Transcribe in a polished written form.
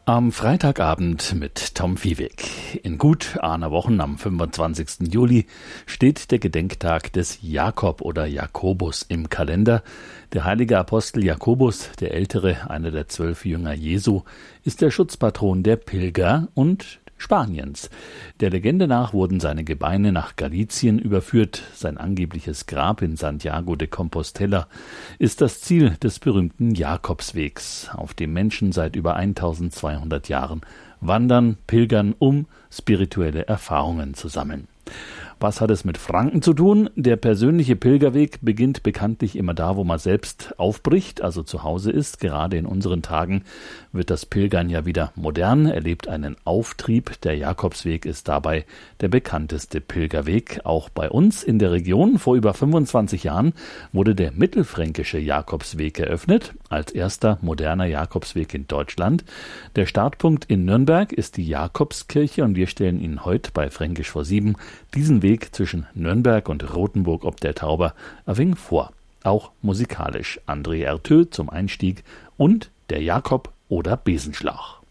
Am Freitagabend mit Tom Viehweg. In gut einer Woche, am 25. Juli, steht der Gedenktag des Jakob oder Jakobus im Kalender. Der heilige Apostel Jakobus, der Ältere, einer der 12 Jünger Jesu, ist der Schutzpatron der Pilger und Spaniens. Der Legende nach wurden seine Gebeine nach Galizien überführt. Sein angebliches Grab in Santiago de Compostela ist das Ziel des berühmten Jakobswegs, auf dem Menschen seit über 1200 Jahren wandern, pilgern, um spirituelle Erfahrungen zu sammeln. Was hat es mit Franken zu tun? Der persönliche Pilgerweg beginnt bekanntlich immer da, wo man selbst aufbricht, also zu Hause ist. Gerade in unseren Tagen wird das Pilgern ja wieder modern, erlebt einen Auftrieb. Der Jakobsweg ist dabei der bekannteste Pilgerweg, auch bei uns in der Region. Vor über 25 Jahren wurde der mittelfränkische Jakobsweg eröffnet, als erster moderner Jakobsweg in Deutschland. Der Startpunkt in Nürnberg ist die Jakobskirche und wir stellen Ihnen heute bei Fränkisch vor 7 diesen Weg zwischen Nürnberg und Rothenburg ob der Tauber ein wenig vor. Auch musikalisch André Ertö zum Einstieg und der Jakob oder Besenschlag.